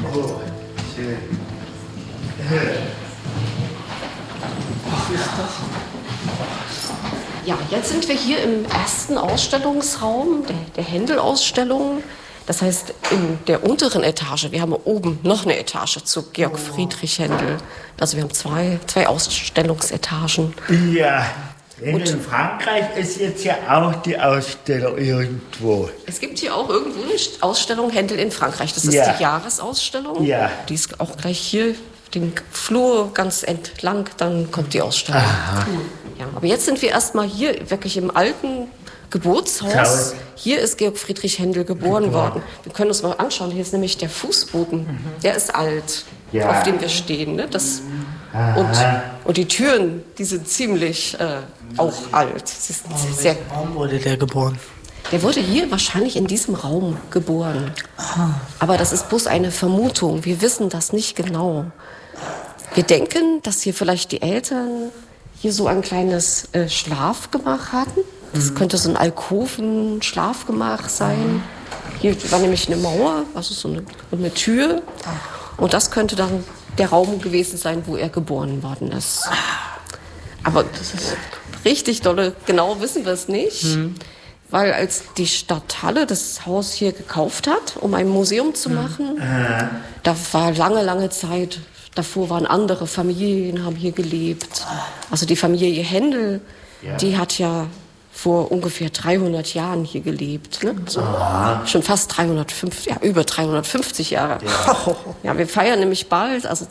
Oh, schön. Was ist das? Ja, jetzt sind wir hier im ersten Ausstellungsraum der Händel-Ausstellung. Das heißt, in der unteren Etage, wir haben oben noch eine Etage zu Georg Friedrich Händel. Also wir haben zwei Ausstellungsetagen. Ja, in Frankreich ist jetzt ja auch die Ausstellung irgendwo. Es gibt hier auch irgendwo eine Ausstellung Händel in Frankreich. Das ist die Jahresausstellung. Ja. Die ist auch gleich hier den Flur ganz entlang, dann kommt die Ausstellung. Aha. Ja, aber jetzt sind wir erstmal hier wirklich im alten Geburtshaus. Hier ist Georg Friedrich Händel geboren worden. Wir können uns mal anschauen. Hier ist nämlich der Fußboden. Der ist alt, auf dem wir stehen. Ne? Und die Türen, die sind ziemlich auch alt. Warum wurde der geboren? Der wurde hier wahrscheinlich in diesem Raum geboren. Aber das ist bloß eine Vermutung. Wir wissen das nicht genau. Wir denken, dass hier vielleicht die Eltern hier so ein kleines Schlafgemach hatten. Das könnte so ein Alkoven-Schlafgemach sein. Hier war nämlich eine Mauer, also so eine Tür. Und das könnte dann der Raum gewesen sein, wo er geboren worden ist. Aber das ist richtig dolle, genau wissen wir es nicht. Weil als die Stadt Halle das Haus hier gekauft hat, um ein Museum zu machen, da war lange Zeit, davor waren andere Familien, haben hier gelebt. Also die Familie Händel, die hat ja vor ungefähr 300 Jahren hier gelebt. Ne? So, schon fast 350, über 350 Jahre. Ja, wir feiern nämlich bald, also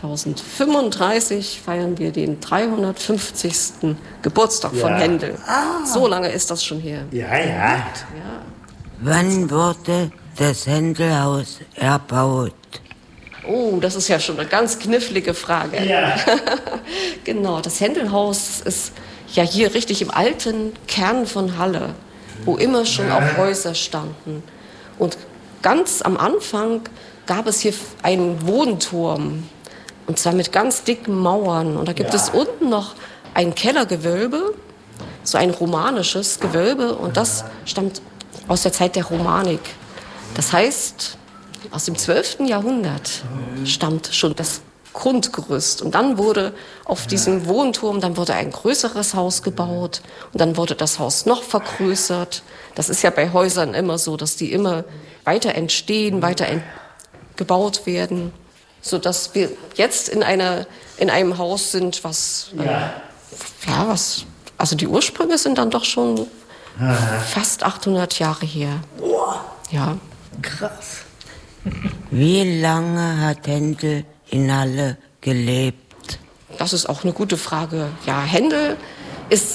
2035 feiern wir den 350. Geburtstag von Händel. So lange ist das schon her. Ja. Wann wurde das Händelhaus erbaut? Oh, das ist ja schon eine ganz knifflige Frage. Ja. Genau, das Händelhaus ist ja hier richtig im alten Kern von Halle, wo immer schon auch Häuser standen. Und ganz am Anfang gab es hier einen Wohnturm, und zwar mit ganz dicken Mauern. Und da gibt es unten noch ein Kellergewölbe, so ein romanisches Gewölbe, und das stammt aus der Zeit der Romanik. Das heißt, aus dem 12. Jahrhundert stammt schon das Grundgerüst. Und dann wurde auf diesem Wohnturm, dann wurde ein größeres Haus gebaut und dann wurde das Haus noch vergrößert. Das ist ja bei Häusern immer so, dass die immer weiter entstehen, gebaut werden, sodass wir jetzt in einem Haus sind, also die Ursprünge sind dann doch schon fast 800 Jahre her. Ja. Krass. Wie lange hat Händel in Halle gelebt? Das ist auch eine gute Frage. Ja, Händel ist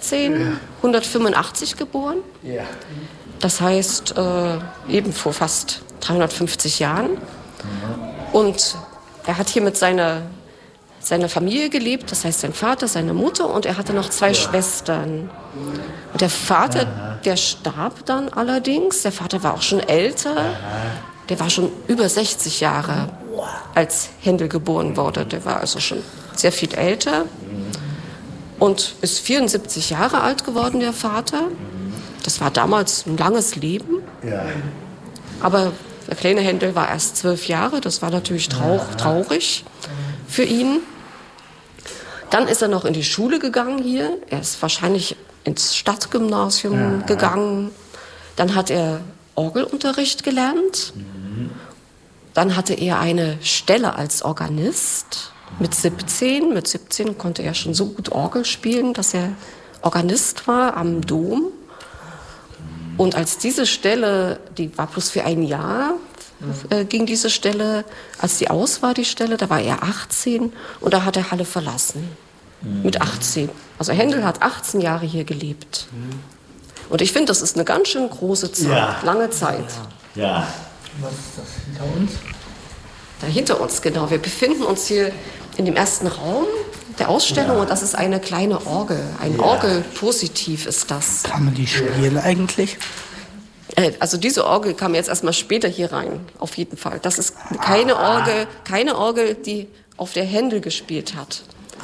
1685 geboren. Ja. Das heißt, eben vor fast 350 Jahren. Und er hat hier mit seiner Familie gelebt, das heißt sein Vater, seine Mutter, und er hatte noch 2 Schwestern. Und der Vater, der starb dann allerdings. Der Vater war auch schon älter. Der war schon über 60 Jahre, als Händel geboren wurde. Der war also schon sehr viel älter und ist 74 Jahre alt geworden, der Vater. Das war damals ein langes Leben. Ja. Aber der kleine Händel war erst 12 Jahre. Das war natürlich traurig für ihn. Dann ist er noch in die Schule gegangen hier. Er ist wahrscheinlich ins Stadtgymnasium gegangen. Dann hat er Orgelunterricht gelernt. Dann hatte er eine Stelle als Organist mit 17. Mit 17 konnte er schon so gut Orgel spielen, dass er Organist war am Dom. Und als diese Stelle, die war bloß für ein Jahr, ging diese Stelle, als die aus war, die Stelle, da war er 18 und da hat er Halle verlassen. Mit 18. Also Händel hat 18 Jahre hier gelebt. Und ich finde, das ist eine ganz schön große Zeit, lange Zeit. Ja. Was ist das hinter uns? Da hinter uns, genau. Wir befinden uns hier in dem ersten Raum der Ausstellung und das ist eine kleine Orgel. Ein Orgelpositiv ist das. Kann man die spielen eigentlich? Also diese Orgel kam jetzt erstmal später hier rein, auf jeden Fall. Das ist keine Orgel, die auf der Händel gespielt hat.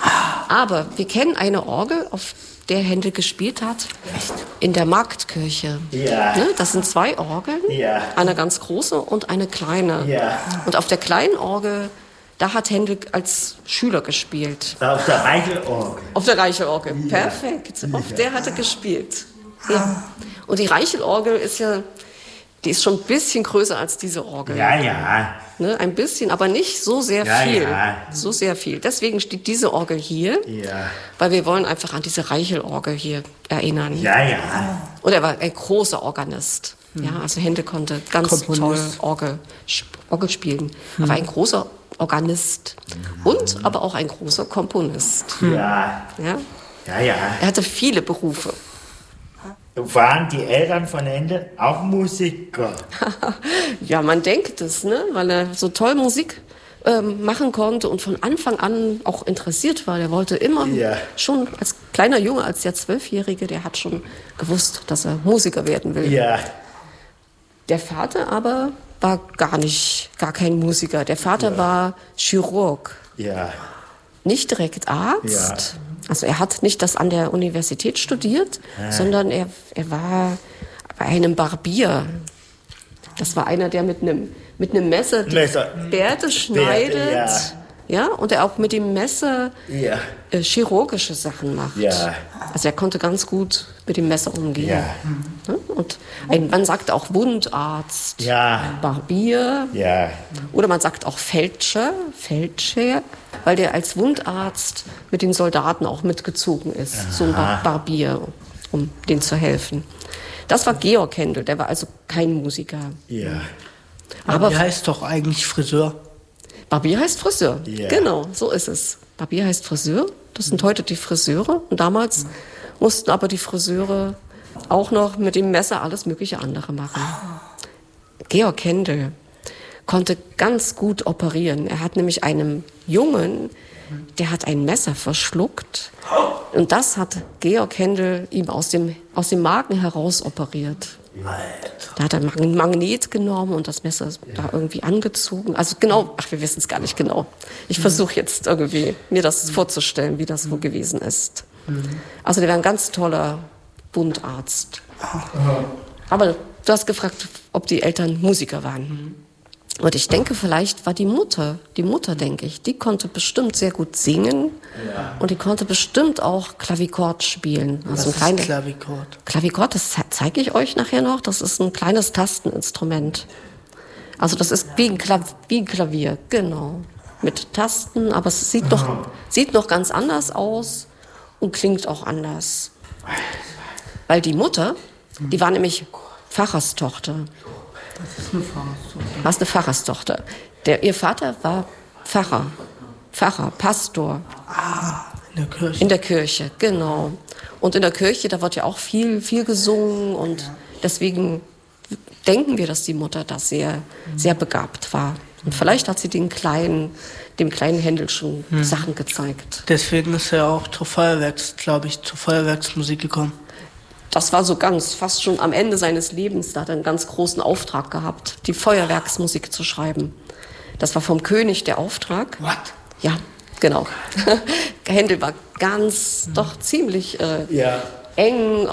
Aber wir kennen eine Orgel, auf der Händel gespielt hat, in der Marktkirche. Ja. Ne? Das sind 2 Orgeln, Ja. eine ganz große und eine kleine. Ja. Und auf der kleinen Orgel, da hat Händel als Schüler gespielt. Auf der Reichelorgel. Auf der Reichelorgel, Ja. perfekt. Auf der hat er gespielt. Ja. Und die Reichelorgel ist ja, die ist schon ein bisschen größer als diese Orgel. Ja, ja. Ne? Ein bisschen, aber nicht so sehr Ja, viel. ja. So sehr viel. Deswegen steht diese Orgel hier, Ja. weil wir wollen einfach an diese Reichelorgel hier erinnern. Ja, ja. Und er war ein großer Organist. Ja, also Händel konnte ganz Komponist. toll Orgel spielen. Er war ein großer Organist und aber auch ein großer Komponist. Ja. Ja? Ja, ja. Er hatte viele Berufe. Waren die Eltern von Händel auch Musiker? Ja, man denkt es, ne? Weil er so toll Musik machen konnte und von Anfang an auch interessiert war. Der wollte immer, Ja. schon als kleiner Junge, als der 12-Jährige, der hat schon gewusst, dass er Musiker werden will. Ja. Der Vater aber war gar kein Musiker. Der Vater war Chirurg, Ja. nicht direkt Arzt. Ja. Also er hat nicht das an der Universität studiert, sondern er war bei einem Barbier. Das war einer, der mit einem Messer die Bärte schneidet. Ja, und er auch mit dem Messer Ja. chirurgische Sachen macht. Ja. Also er konnte ganz gut mit dem Messer umgehen. Ja. Ne? Und man sagt auch Wundarzt, Ja. Barbier Ja. oder man sagt auch Feldscher, weil der als Wundarzt mit den Soldaten auch mitgezogen ist. So ein Barbier, um denen zu helfen. Das war Georg Händel, der war also kein Musiker. Ja. Aber Der heißt doch eigentlich Friseur. Barbier heißt Friseur. Ja. Genau, so ist es. Barbier heißt Friseur. Das sind heute die Friseure. Und damals mussten aber die Friseure auch noch mit dem Messer alles mögliche andere machen. Georg Händel konnte ganz gut operieren. Er hat nämlich einem Jungen, der hat ein Messer verschluckt. Und das hat Georg Händel ihm aus dem Magen heraus operiert. Da hat er ein Magnet genommen und das Messer da irgendwie angezogen. Also genau, wir wissen es gar nicht genau. Ich versuche jetzt irgendwie, mir das vorzustellen, wie das wohl gewesen ist. Also der war ein ganz toller Wundarzt. Aber du hast gefragt, ob die Eltern Musiker waren. Und ich denke, vielleicht war die Mutter, denke ich, die konnte bestimmt sehr gut singen und die konnte bestimmt auch Klavikord spielen. Also Was ist Klavikord? Klavikord, das zeige ich euch nachher noch, das ist ein kleines Tasteninstrument. Also das ist wie ein Klavier, genau, mit Tasten, aber es sieht noch ganz anders aus und klingt auch anders. Weil die Mutter, die war nämlich Pfarrerstochter. Was eine Pfarrerstochter. Ihr Vater war Pfarrer, Pastor. In der Kirche. In der Kirche, genau. Und in der Kirche, da wird ja auch viel gesungen und deswegen denken wir, dass die Mutter da sehr, sehr begabt war. Und vielleicht hat sie dem kleinen Händel schon Sachen gezeigt. Deswegen ist er auch zur Feuerwerksmusik gekommen. Das war so fast schon am Ende seines Lebens, da hat er einen ganz großen Auftrag gehabt, die Feuerwerksmusik zu schreiben. Das war vom König der Auftrag. What? Ja, genau. Händel war doch ziemlich eng